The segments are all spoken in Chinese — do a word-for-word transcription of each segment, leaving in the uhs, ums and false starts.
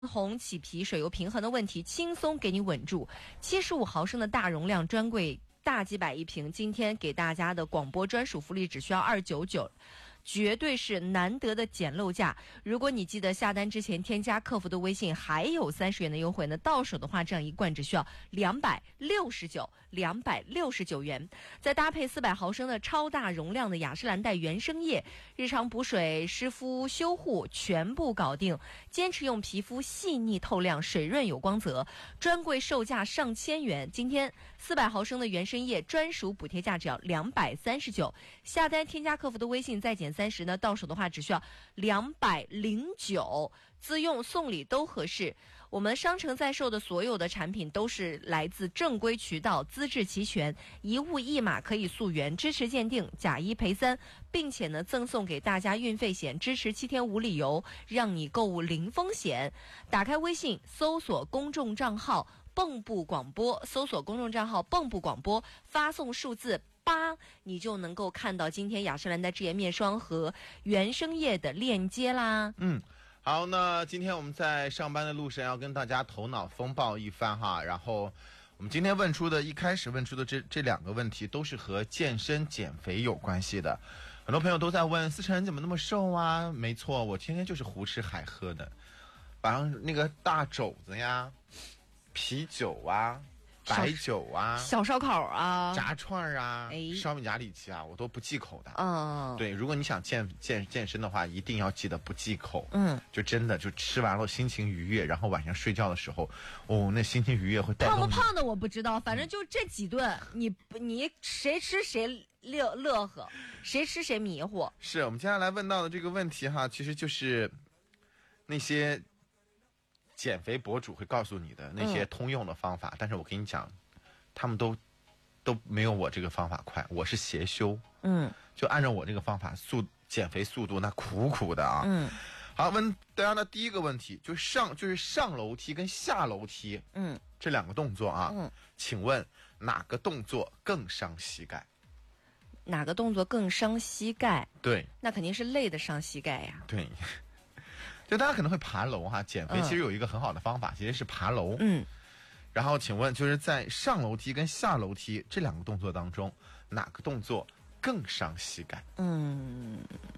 红起皮水油平衡的问题，轻松给你稳住。七十五毫升的大容量专柜大几百一瓶，今天给大家的广播专属福利只需要二百九十九。绝对是难得的捡漏价。如果你记得下单之前添加客服的微信，还有三十元的优惠呢。到手的话，这样一罐只需要两百六十九，两百六十九元。再搭配四百毫升的超大容量的雅诗兰黛原生液，日常补水、湿敷、修护全部搞定。坚持用皮肤细腻透亮、水润有光泽。专柜售价上千元，今天四百毫升的原生液专属补贴价只要两百三十九。下单添加客服的微信再减三十呢，到手的话只需要两百零九，自用送礼都合适。我们商城在售的所有的产品都是来自正规渠道，资质齐全，一物一码可以溯源，支持鉴定，假一赔三，并且呢赠送给大家运费险，支持七天无理由，让你购物零风险。打开微信搜索公众账号蚌埠广播，搜索公众账号蚌埠广播，发送数字八，你就能够看到今天雅诗兰黛智颜面霜和原生液的链接啦。 嗯，好，那今天我们在上班的路上要跟大家头脑风暴一番哈，然后我们今天问出的一开始问出的这这两个问题都是和健身减肥有关系的。很多朋友都在问思辰怎么那么瘦啊？没错，我天天就是胡吃海喝的，晚上那个大肘子呀、啤酒啊、白酒啊、 小烧烤啊、 炸串啊、 哎烧饼夹里脊啊，我都不忌口的。 嗯， 对，如果你想健健健身的话，一定要记得不忌口。 嗯， 就真的就吃完了心情愉悦，然后晚上睡觉的时候，哦，那心情愉悦会带动胖不胖的我不知道，反正就这几顿，你你谁吃谁乐乐呵，谁吃谁迷糊。 是我们接下来问到的这个问题哈，其实就是那些减肥博主会告诉你的那些通用的方法，嗯、但是我跟你讲，他们都都没有我这个方法快，我是邪修， 嗯， 就按照我这个方法速减肥速度那苦苦的啊， 嗯， 好，问大家的第一个问题就是上就是上楼梯跟下楼梯， 嗯， 这两个动作啊， 嗯，请问哪个动作更伤膝盖？ 哪个动作更伤膝盖？ 对， 那肯定是累的伤膝盖呀。 对。就大家可能会爬楼哈，减肥其实有一个很好的方法，嗯、其实是爬楼。嗯，然后请问就是在上楼梯跟下楼梯这两个动作当中，哪个动作更伤膝盖？ 嗯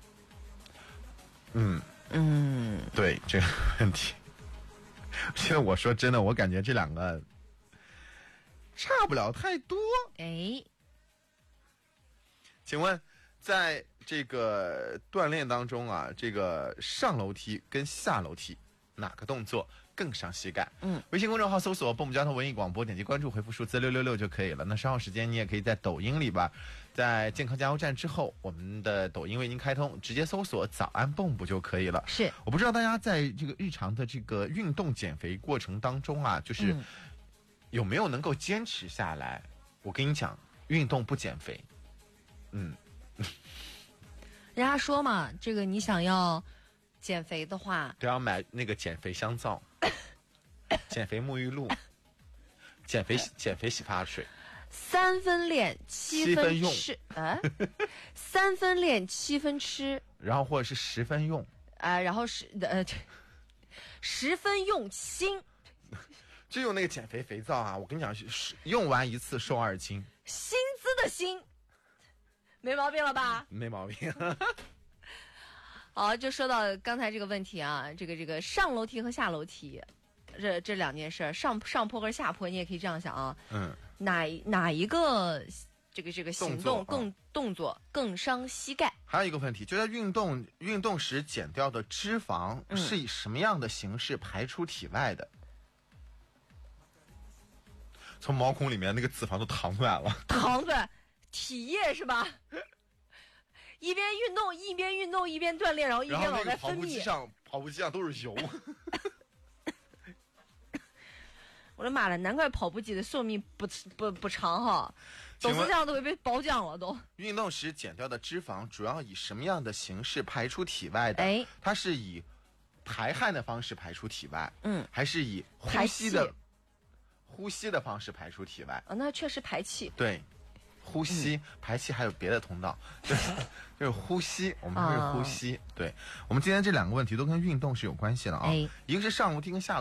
嗯嗯，对这个问题，其实我说真的，我感觉这两个差不了太多。 哎， 请问在这个锻炼当中啊，这个上楼梯跟下楼梯哪个动作更伤膝盖？嗯，微信公众号搜索蚌埠交通文艺广播，点击关注，回复数字六六六就可以了。那稍后时间你也可以在抖音里边，在健康加油站之后，我们的抖音为您开通，直接搜索早安蚌埠就可以了。 是， 我不知道大家在这个日常的这个运动减肥过程当中啊，就是有没有能够坚持下来？我跟你讲，运动不减肥，嗯。 人家说嘛，这个你想要减肥的话， 都要买那个减肥香皂、减肥沐浴露、减肥减肥洗发水。 三分练，七分吃，啊，三分练，七分吃， 然后或者是十分用啊，然后十呃十分用心， 就用那个减肥肥皂啊！我跟你讲，是用完一次瘦二斤， 薪资的薪。没毛病了吧？ 没毛病。 好，就说到刚才这个问题啊，这个这个上楼梯和下楼梯，这这两件事，上上坡和下坡，你也可以这样想啊。嗯。哪哪一个这个这个行动更动作,、啊、动作更伤膝盖？ 还有一个问题，就在运动运动时减掉的脂肪是以什么样的形式排出体外的？嗯、从毛孔里面那个脂肪都淌出来了， 淌出来。体液是吧？一边运动一边运动一边锻炼，然后一边往外分泌。 跑步机上，跑步机上都是油。 我的妈了，难怪跑步机的寿命不不不长哈，董事长都会被褒奖了都。 运动时减掉的脂肪主要以什么样的形式排出体外的？ 哎， 它是以排汗的方式排出体外， 嗯， 还是以呼吸的呼吸的方式排出体外？ 啊、哦，那确实排气。 对。 呼吸、排气还有别的通道，就是就是呼吸，我们说是呼吸。对，我们今天这两个问题都跟运动是有关系的啊， 哎一个是上楼梯跟下楼